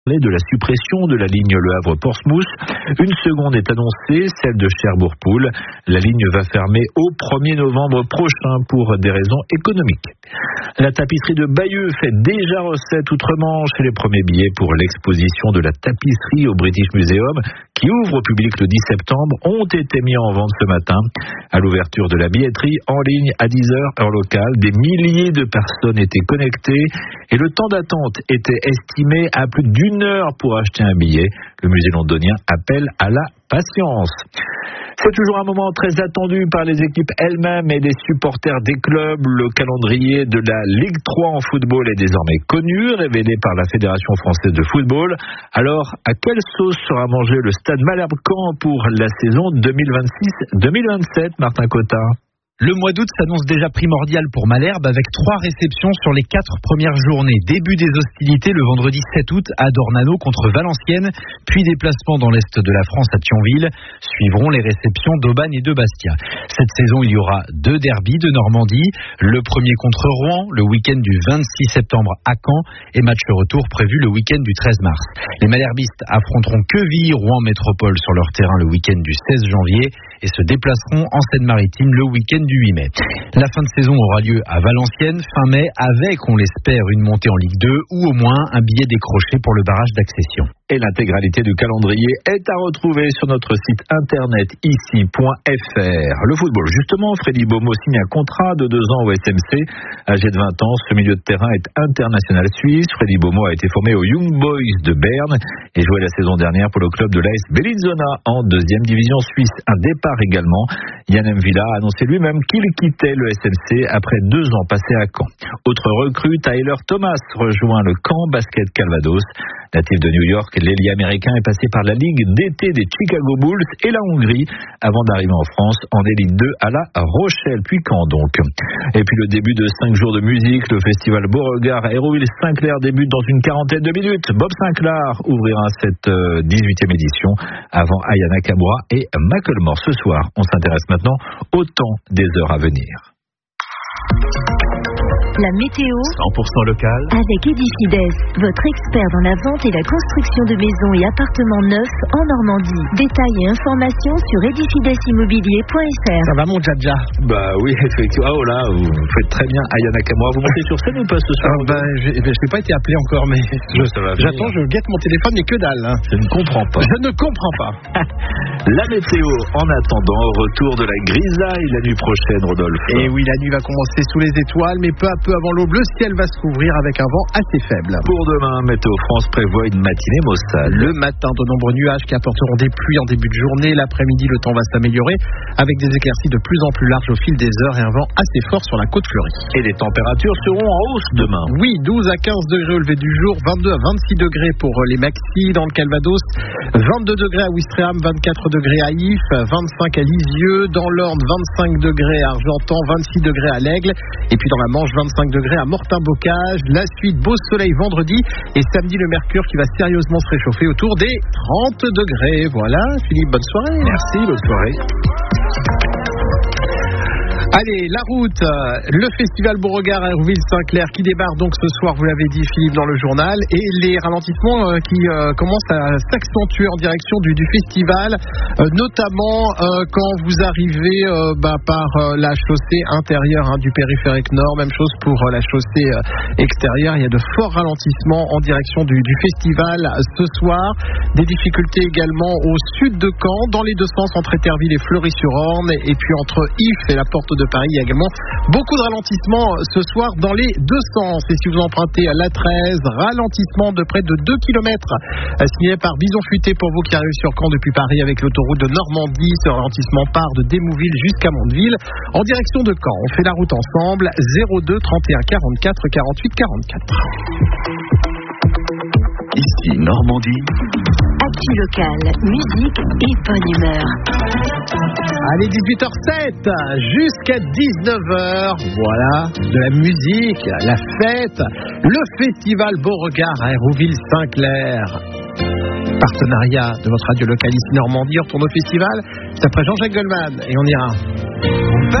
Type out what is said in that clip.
de la suppression de la ligne Le Havre-Portsmouth. Une seconde est annoncée, celle de Cherbourg-Poul. La ligne va fermer au 1er novembre prochain pour des raisons économiques. La tapisserie de Bayeux fait déjà recette outre-Manche. Les premiers billets pour l'exposition de la tapisserie au British Museum, qui ouvre au public le 10 septembre, ont été mis en vente ce matin. À l'ouverture de la billetterie en ligne à 10h, heure locale, des milliers de personnes étaient connectées et le temps d'attente était estimé à plus d'1 heure pour acheter un billet. Le musée londonien appelle à la patience. C'est toujours un moment très attendu par les équipes elles-mêmes et les supporters des clubs. Le calendrier de la Ligue 3 en football est désormais connu, révélé par la Fédération française de football. Alors, à quelle sauce sera mangé le stade Malherbe-Caen pour la saison 2026-2027, Martin Cotin? Le mois d'août s'annonce déjà primordial pour Malherbe avec 3 réceptions sur les 4 premières journées. Début des hostilités le vendredi 7 août à Dornano contre Valenciennes, puis déplacement dans l'est de la France à Thionville. Suivront les réceptions d'Aubagne et de Bastia. Cette saison, il y aura 2 derbys de Normandie. Le premier contre Rouen, le week-end du 26 septembre à Caen, et match retour prévu le week-end du 13 mars. Les Malherbistes affronteront Quevilly, Rouen Métropole sur leur terrain le week-end du 16 janvier et se déplaceront en Seine-Maritime le week-end du 8 mai. La fin de saison aura lieu à Valenciennes fin mai avec, on l'espère, une montée en Ligue 2 ou au moins un billet décroché pour le barrage d'accession. Et l'intégralité du calendrier est à retrouver sur notre site internet ici.fr. Le football, justement, Freddy Beaumont signe un contrat de 2 ans au SMC. Âgé de 20 ans, ce milieu de terrain est international suisse. Freddy Beaumont a été formé aux Young Boys de Berne et joué la saison dernière pour le club de l'AS Bellinzona en 2e division suisse. Un départ également. Yann M'Vila a annoncé lui-même qu'il quittait le SMC après 2 ans passés à Caen. Autre recrue, Tyler Thomas rejoint le Caen Basket Calvados. Natif de New York, l'ailier américain est passé par la Ligue d'été des Chicago Bulls et la Hongrie avant d'arriver en France en Élite 2 à La Rochelle, puis Caen donc. Et puis le début de 5 jours de musique, le festival Beauregard à Hérouville-Saint-Clair débute dans une quarantaine de minutes. Bob Sinclair ouvrira cette 18e édition avant Aya Nakamura et Macklemore ce soir. On s'intéresse maintenant au temps des heures à venir. La météo 100% local avec Edifides, votre expert dans la vente et la construction de maisons et appartements neufs en Normandie. Détails et informations sur edifidessimmobilier.fr. Ça va mon Djadja? Bah oui, effectivement. Oh là, vous faites très bien Aya Nakamura. Vous montez sur scène ou pas ce soir? Je n'ai pas été appelé encore, mais j'attends, je guette mon téléphone, mais que dalle. Hein. Je ne comprends pas. Je ne comprends pas. La météo, en attendant, retour de la grisaille la nuit prochaine, Rodolphe. Et oui, la nuit va commencer sous les étoiles, mais peu à peu avant l'aube, le ciel va se couvrir avec un vent assez faible. Pour demain, Météo France prévoit une matinée maussade. Le matin, de nombreux nuages qui apporteront des pluies en début de journée. L'après-midi, le temps va s'améliorer avec des éclaircies de plus en plus larges au fil des heures et un vent assez fort sur la côte fleurie. Et les températures seront en hausse demain. Oui, 12 à 15 degrés au lever du jour, 22 à 26 degrés pour les maxis dans le Calvados, 22 degrés à Ouistreham, 24 degrés à If, 25 à Lisieux, dans l'Orne, 25 degrés à Argentan, 26 degrés à l'Aigle, et puis dans la Manche, 25 degrés à Mortain-Bocage. La suite, beau soleil vendredi et samedi, le mercure qui va sérieusement se réchauffer autour des 30 degrés. Voilà, Philippe, bonne soirée. Merci, bonne soirée. Allez, la route, le festival Beauregard à Hérouville-Saint-Clair qui débarque donc ce soir, vous l'avez dit Philippe dans le journal, et les ralentissements qui commencent à s'accentuer en direction du festival, notamment quand vous arrivez par la chaussée intérieure du périphérique nord, même chose pour la chaussée extérieure, il y a de forts ralentissements en direction du festival ce soir, des difficultés également au sud de Caen, dans les deux sens entre Éterville et Fleury-sur-Orne, et puis entre If et la porte de Paris, il y a également beaucoup de ralentissements ce soir dans les deux sens. Et si vous empruntez à l'A13, ralentissement de près de 2 km signé par Bison Futé pour vous qui arrivez sur Caen depuis Paris avec l'autoroute de Normandie. Ce ralentissement part de Démouville jusqu'à Mondeville en direction de Caen. On fait la route ensemble, 02 31 44 48 44. Ici Normandie. Actu locale, musique et bonne humeur. Allez, 18h07 jusqu'à 19h. Voilà, de la musique, la fête, le festival Beauregard à Hérouville-Saint-Clair. Partenariat de votre radio locale ici Normandie. On retourne au festival. C'est après Jean-Jacques Goldman et on ira.